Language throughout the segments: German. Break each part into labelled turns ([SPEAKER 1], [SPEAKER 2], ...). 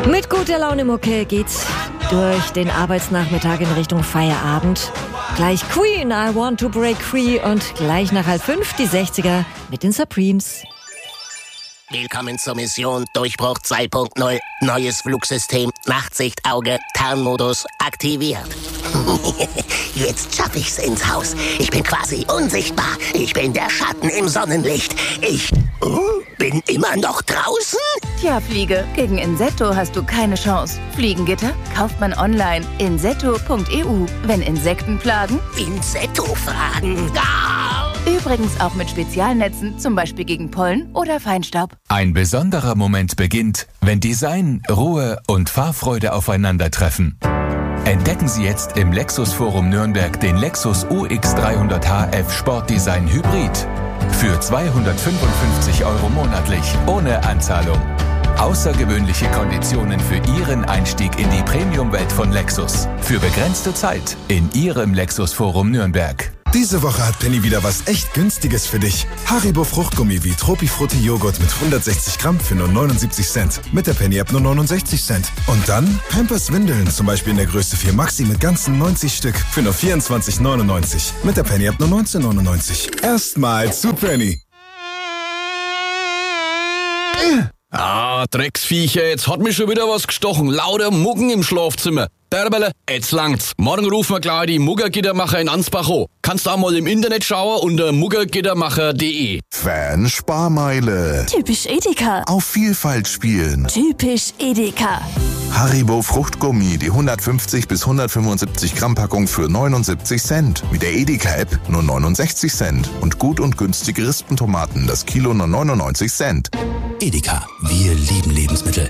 [SPEAKER 1] Mit guter Laune Mucke geht's durch den Arbeitsnachmittag in Richtung Feierabend. Gleich Queen, I Want to Break Free und gleich nach 4:30 die 60er mit den Supremes.
[SPEAKER 2] Willkommen zur Mission Durchbruch 2.0. Neues Flugsystem, Nachtsichtauge, Tarnmodus aktiviert. Jetzt schaff ich's ins Haus. Ich bin quasi unsichtbar. Ich bin der Schatten im Sonnenlicht. Ich bin immer noch draußen?
[SPEAKER 3] Tja, Fliege, gegen Insetto hast du keine Chance. Fliegengitter kauft man online. Insetto.eu. Wenn Insekten plagen?
[SPEAKER 2] Insetto-Fragen. Ah!
[SPEAKER 3] Übrigens auch mit Spezialnetzen, zum Beispiel gegen Pollen oder Feinstaub.
[SPEAKER 4] Ein besonderer Moment beginnt, wenn Design, Ruhe und Fahrfreude aufeinandertreffen. Entdecken Sie jetzt im Lexus Forum Nürnberg den Lexus UX300h Sportdesign Hybrid. Für 255 € monatlich, ohne Anzahlung. Außergewöhnliche Konditionen für Ihren Einstieg in die Premium-Welt von Lexus. Für begrenzte Zeit in Ihrem Lexus Forum Nürnberg.
[SPEAKER 5] Diese Woche hat Penny wieder was echt Günstiges für dich. Haribo Fruchtgummi wie Tropifrutti Joghurt mit 160 Gramm für nur 79 Cent. Mit der Penny-App nur 69 Cent. Und dann Pampers Windeln, zum Beispiel in der Größe 4 Maxi mit ganzen 90 Stück für nur 24,99. Mit der Penny-App nur 19,99. Erstmal zu Penny.
[SPEAKER 6] Drecksviecher, jetzt hat mich schon wieder was gestochen. Lauter Muggen im Schlafzimmer. Derbele, jetzt langt's. Morgen rufen wir gleich die Muggergittermacher in Ansbach an. Kannst auch mal im Internet schauen unter muggergittermacher.de.
[SPEAKER 7] Fansparmeile.
[SPEAKER 8] Typisch Edeka.
[SPEAKER 7] Auf Vielfalt spielen.
[SPEAKER 8] Typisch Edeka.
[SPEAKER 7] Haribo Fruchtgummi, die 150 bis 175 Gramm Packung für 79 Cent. Mit der Edeka-App nur 69 Cent. Und gut und günstige Rispentomaten, das Kilo nur 99 Cent.
[SPEAKER 9] Edeka, wir lieben Lebensmittel.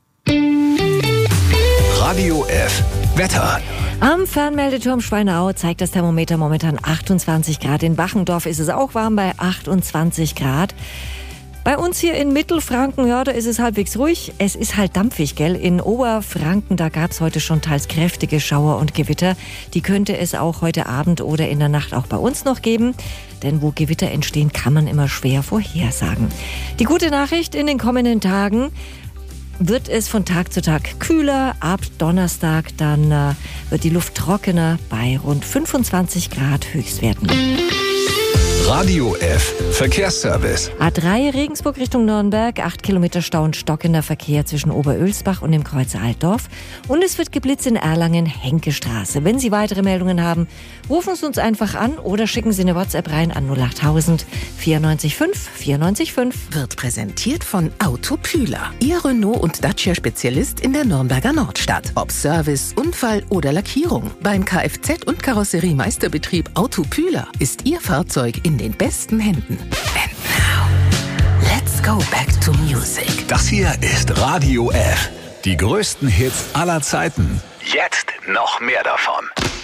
[SPEAKER 9] Radio F. Wetter.
[SPEAKER 1] Am Fernmeldeturm Schweineau zeigt das Thermometer momentan 28 Grad. In Bachendorf ist es auch warm bei 28 Grad. Bei uns hier in Mittelfranken, ja, da ist es halbwegs ruhig. Es ist halt dampfig, gell? In Oberfranken, da gab es heute schon teils kräftige Schauer und Gewitter. Die könnte es auch heute Abend oder in der Nacht auch bei uns noch geben. Denn wo Gewitter entstehen, kann man immer schwer vorhersagen. Die gute Nachricht: in den kommenden Tagen wird es von Tag zu Tag kühler. Ab Donnerstag dann wird die Luft trockener bei rund 25 Grad Höchstwerten.
[SPEAKER 9] Radio F. Verkehrsservice.
[SPEAKER 1] A3 Regensburg Richtung Nürnberg, 8 Kilometer Stau und stockender Verkehr zwischen Oberölsbach und dem Kreuzer Altdorf. Und es wird geblitzt in Erlangen, Henkestraße. Wenn Sie weitere Meldungen haben, rufen Sie uns einfach an oder schicken Sie eine WhatsApp rein an 08000 94 5 94 5.
[SPEAKER 10] Wird präsentiert von Autopühler. Ihr Renault- und Dacia-Spezialist in der Nürnberger Nordstadt. Ob Service, Unfall oder Lackierung. Beim Kfz- und Karosseriemeisterbetrieb Autopühler ist Ihr Fahrzeug in den besten Händen. And now, let's go back to music.
[SPEAKER 9] Das hier ist Radio F. Die größten Hits aller Zeiten. Jetzt noch mehr davon.